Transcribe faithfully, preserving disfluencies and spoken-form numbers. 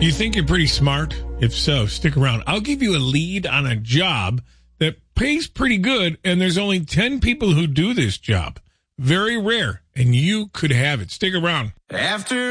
You think you're pretty smart? If so, stick around. I'll give you a lead on a job that pays pretty good, and there's only ten people who do this job. Very rare, and you could have it. Stick around. After